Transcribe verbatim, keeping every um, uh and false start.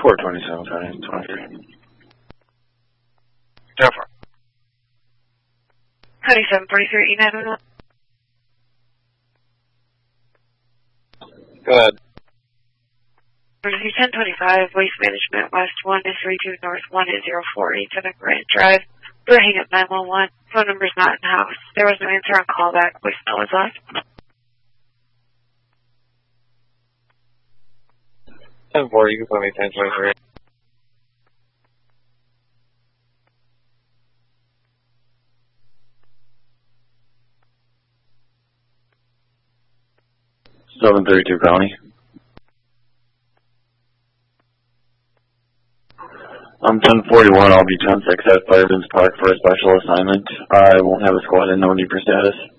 four twenty-seven, twenty-three. Jennifer. twenty-seven forty-three, E nine one one. Go ahead. Emergency ten twenty-five, Waste Management, West one is three two North one is zero four eight seven Grant Drive. We're hanging up nine one one. Phone number's not in house. There was no answer on callback. Voicemail was left. ten four, you can put me ten twenty-three. seven thirty-two County. I'm ten forty-one, I'll be ten six at Fireman's Park for a special assignment. I won't have a squad in, no need for status.